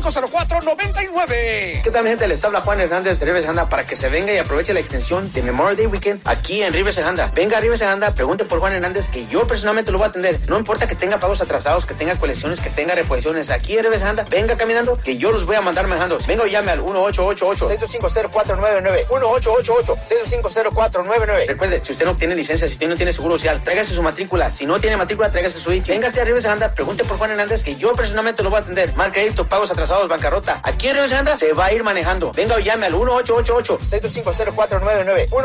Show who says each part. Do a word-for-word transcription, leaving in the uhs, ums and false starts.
Speaker 1: cinco cero cuatro, nueve nueve.
Speaker 2: ¿Qué tal, mi gente? Les habla Juan Hernández de Rivers Honda para que se venga y aproveche la extensión de Memorial Day Weekend aquí en Rivers Honda. Venga a Rivers Honda, pregunte por Juan Hernández, que yo personalmente lo voy a atender. No importa que tenga pagos atrasados, que tenga colecciones, que tenga reposiciones. Aquí en Rivers Honda, venga caminando, que yo los voy a mandar manejando. Venga o llame al uno ocho ocho ocho, seis dos cinco, cero cuatro nueve nueve. uno ocho ocho ocho, seis dos cinco, cero cuatro nueve nueve. Recuerde, si usted no tiene licencia, si usted no tiene seguro social, tráigase su matrícula. Si no tiene matrícula, tráigase su I C. Véngase a Rivers Honda, pregunte por Juan Hernández, que yo personalmente lo voy a atender. Mal crédito, pagos atrasados, bancarrota. Aquí en Rivers Honda se va a ir manejando. Venga o llame al uno ocho ocho ocho, seis dos cinco, cero cuatro nueve nueve.